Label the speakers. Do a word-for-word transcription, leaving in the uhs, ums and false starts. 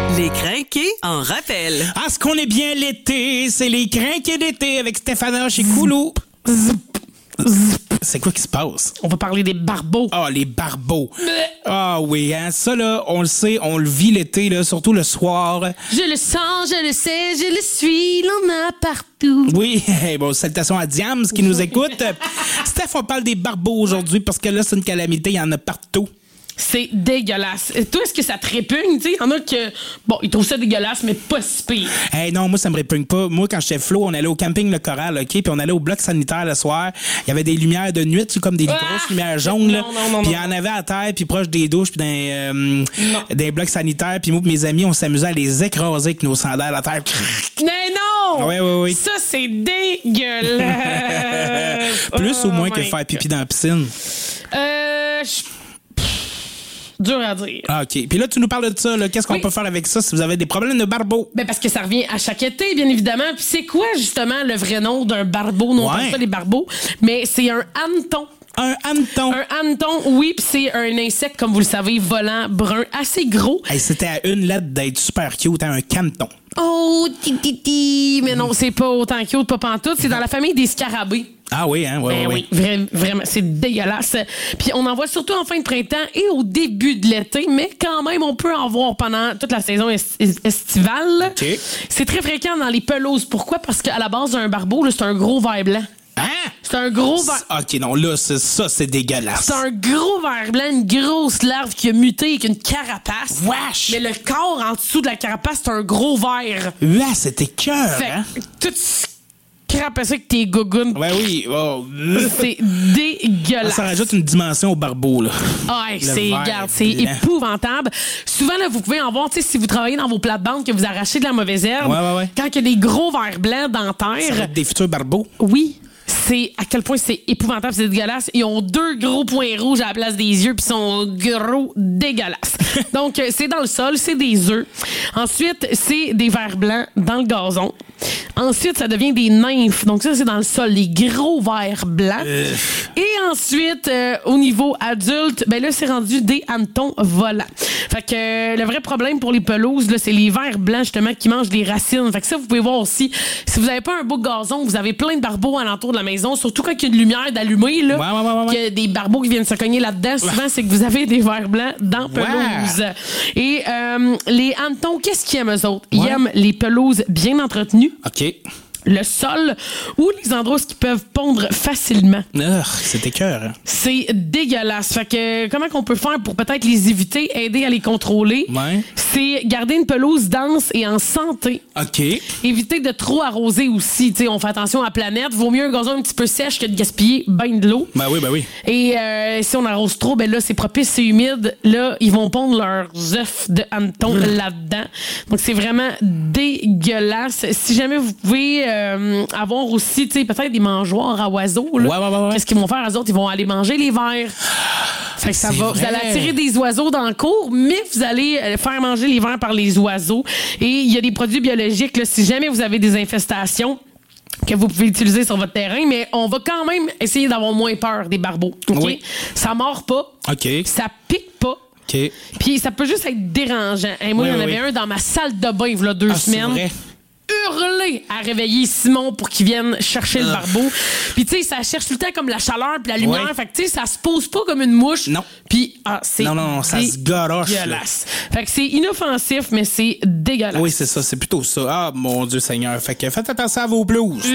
Speaker 1: Les crinqués en rappel.
Speaker 2: Ah, ce qu'on est bien l'été, c'est les crinqués d'été avec Stéphanoche chez Coulou. C'est quoi qui se passe?
Speaker 3: On va parler des barbeaux.
Speaker 2: Ah, les barbeaux. Ah oui, hein, ça là, on le sait, on le vit l'été, là, surtout le soir.
Speaker 3: Je le sens, je le sais, je le suis, il en a partout.
Speaker 2: Oui, bon, salutations à Diams qui nous écoute. Steph, on parle des barbeaux aujourd'hui parce que là, c'est une calamité, il y en a partout.
Speaker 3: C'est dégueulasse. Toi, est-ce que ça te répugne? Il y en a que, bon, ils trouvent ça dégueulasse, mais pas si pire.
Speaker 2: Hey, non, moi, ça me répugne pas. Moi, quand j'étais Flo, on allait au camping Le Corral, OK? Puis on allait au bloc sanitaire le soir. Il y avait des lumières de nuit, comme des
Speaker 3: Ah!
Speaker 2: grosses lumières jaunes, là.
Speaker 3: Non, non, non,
Speaker 2: Puis il y
Speaker 3: non.
Speaker 2: en avait à terre, puis proche des douches, puis dans euh, des blocs sanitaires. Puis moi et mes amis, on s'amusait à les écraser avec nos sandales à terre.
Speaker 3: Mais non!
Speaker 2: Oui, oui, oui.
Speaker 3: Ça, c'est dégueulasse.
Speaker 2: Plus
Speaker 3: Oh
Speaker 2: ou moins que
Speaker 3: my
Speaker 2: faire pipi
Speaker 3: God.
Speaker 2: dans la piscine.
Speaker 3: Euh... je- Dur à dire.
Speaker 2: Ah, OK. Puis là, tu nous parles de ça, là. Qu'est-ce qu'on
Speaker 3: Oui.
Speaker 2: peut faire avec ça si vous avez des problèmes de barbeau?
Speaker 3: Ben parce que ça revient à chaque été, bien évidemment. Puis c'est quoi, justement, le vrai nom d'un barbeau? Non,
Speaker 2: Ouais.
Speaker 3: pas ça, les barbeaux, mais c'est un hanneton.
Speaker 2: Un hanneton.
Speaker 3: Un hanneton, oui, puis c'est un insecte, comme vous le savez, volant, brun, assez gros.
Speaker 2: Hey, c'était à une lettre d'être super cute, hein, un caneton.
Speaker 3: Oh, ti-ti-ti. Mais non, c'est pas autant cute, pas pantoute. C'est dans la famille des scarabées.
Speaker 2: Ah oui, hein? Ouais,
Speaker 3: Ben
Speaker 2: ouais,
Speaker 3: oui, vra- vraiment, c'est dégueulasse. Puis on en voit surtout en fin de printemps et au début de l'été, mais quand même, on peut en voir pendant toute la saison est- est- estivale.
Speaker 2: OK.
Speaker 3: C'est très fréquent dans les pelouses. Pourquoi? Parce qu'à la base, un barbeau, là, c'est un gros ver blanc.
Speaker 2: Hein?
Speaker 3: C'est un gros ver...
Speaker 2: OK, non, là, c'est, ça, c'est dégueulasse.
Speaker 3: C'est un gros ver blanc, une grosse larve qui a muté avec une carapace.
Speaker 2: Wesh!
Speaker 3: Mais le corps en dessous de la carapace, c'est un gros ver.
Speaker 2: Ouais, c'était cœur,
Speaker 3: Fait
Speaker 2: hein?
Speaker 3: que tout crapassé avec tes gougounes.
Speaker 2: Ouais, oui. Oh.
Speaker 3: C'est dégueulasse.
Speaker 2: Ça rajoute une dimension au barbeau, là.
Speaker 3: Ah, hey,
Speaker 2: Le
Speaker 3: c'est,
Speaker 2: ver
Speaker 3: regarde, c'est
Speaker 2: blanc.
Speaker 3: épouvantable. Souvent, là, vous pouvez en voir, tu sais, si vous travaillez dans vos plates-bandes, que vous arrachez de la mauvaise herbe.
Speaker 2: Ouais, ouais, ouais.
Speaker 3: Quand il y a des gros vers blancs dans la
Speaker 2: Ça va
Speaker 3: terre.
Speaker 2: être des futurs barbeaux.
Speaker 3: Oui. C'est à quel point c'est épouvantable, c'est dégueulasse. Ils ont deux gros points rouges à la place des yeux, puis sont gros dégueulasses. Donc, euh, c'est dans le sol, c'est des œufs. Ensuite, c'est des vers blancs dans le gazon. Ensuite, ça devient des nymphes. Donc, ça, c'est dans le sol, les gros vers blancs.
Speaker 2: Euh.
Speaker 3: Et ensuite, euh, au niveau adulte, ben là, c'est rendu des hannetons volants. Fait que euh, le vrai problème pour les pelouses, là, c'est les vers blancs, justement, qui mangent des racines. Fait que ça, vous pouvez voir aussi. Si vous n'avez pas un beau gazon, vous avez plein de barbeaux alentour de la maison, surtout quand il y a une lumière d'allumée, là,
Speaker 2: Ouais, ouais, ouais, ouais.
Speaker 3: qu'il y a des barbeaux qui viennent se cogner là-dedans. Souvent, c'est que vous avez des vers blancs dans la pelouse. Et euh, les hannetons, qu'est-ce qu'ils aiment, eux autres? Ils
Speaker 2: Ouais.
Speaker 3: aiment les pelouses bien entretenues,
Speaker 2: OK.
Speaker 3: le sol ou les endroits où ils peuvent pondre facilement.
Speaker 2: Ah, c'était cœur, hein?
Speaker 3: C'est dégueulasse. Fait que comment qu'on peut faire pour peut-être les éviter, aider à les contrôler?
Speaker 2: Ouais.
Speaker 3: C'est garder une pelouse dense et en santé.
Speaker 2: OK.
Speaker 3: Éviter de trop arroser aussi. T'sais, on fait attention à la planète. Vaut mieux un gazon un petit peu sèche que de gaspiller ben de l'eau.
Speaker 2: Ben oui, ben oui.
Speaker 3: Et euh, si on arrose trop, ben là, c'est propice, c'est humide. Là, ils vont pondre leurs œufs de hanneton là-dedans. Donc, c'est vraiment dégueulasse. Si jamais vous pouvez euh, avoir aussi, tu sais, peut-être des mangeoires à oiseaux, là,
Speaker 2: Ouais, ouais, ouais, ouais.
Speaker 3: qu'est-ce qu'ils vont faire, eux autres? Ils vont aller manger les vers. Fait que ça
Speaker 2: C'est
Speaker 3: va.
Speaker 2: vrai.
Speaker 3: Vous allez attirer des oiseaux dans le cours, mais vous allez euh, faire manger les vers par les oiseaux. Et il y a des produits biologiques, là, si jamais vous avez des infestations, que vous pouvez utiliser sur votre terrain, mais on va quand même essayer d'avoir moins peur des barbeaux. OK?
Speaker 2: Oui.
Speaker 3: Ça mord pas.
Speaker 2: OK.
Speaker 3: Ça pique pas.
Speaker 2: OK.
Speaker 3: Puis ça peut juste être dérangeant. Hey, moi,
Speaker 2: Oui,
Speaker 3: il y en
Speaker 2: oui,
Speaker 3: avait
Speaker 2: oui.
Speaker 3: un dans ma salle de bain, il y a deux
Speaker 2: Ah, c'est
Speaker 3: semaines.
Speaker 2: vrai.
Speaker 3: Hurler à réveiller Simon pour qu'il vienne chercher le barbeau. Puis tu sais, ça cherche tout le temps comme la chaleur puis la lumière.
Speaker 2: Ouais.
Speaker 3: Fait que tu sais, ça se pose pas comme une mouche.
Speaker 2: Non.
Speaker 3: Puis ah, c'est
Speaker 2: Non, non, non, ça se garoche, là.
Speaker 3: dégueulasse. Fait que c'est inoffensif, mais c'est dégueulasse.
Speaker 2: Oui, c'est ça, c'est plutôt ça. Ah, mon Dieu Seigneur. Fait que faites attention à vos blouses.